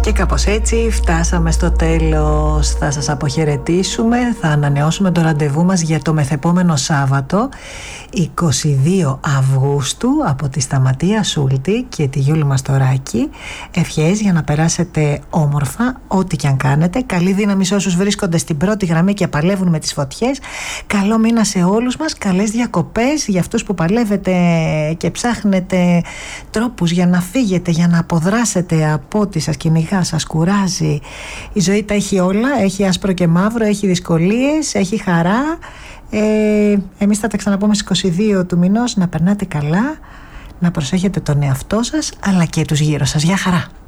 Και κάπως έτσι φτάσαμε στο τέλος. Θα σας αποχαιρετήσουμε. Θα ανανεώσουμε το ραντεβού μας για το μεθεπόμενο Σάββατο 22 Αυγούστου από τη Σταματία Σούλτη και τη Γιούλη Μαστοράκη. Ευχές για να περάσετε όμορφα ό,τι και αν κάνετε. Καλή δύναμη σε όσους βρίσκονται στην πρώτη γραμμή και παλεύουν με τις φωτιές. Καλό μήνα σε όλους μας. Καλές διακοπές για αυτούς που παλεύετε και ψάχνετε τρόπους για να φύγετε, για να αποδράσετε από ό,τι σας κυνηγά, σας κουράζει. Η ζωή τα έχει όλα. Έχει άσπρο και μαύρο, έχει δυσκολίες, έχει χαρά. Εμείς θα τα ξαναπούμε στις 22 του μηνός. Να περνάτε καλά, να προσέχετε τον εαυτό σας αλλά και τους γύρω σας. Γεια χαρά.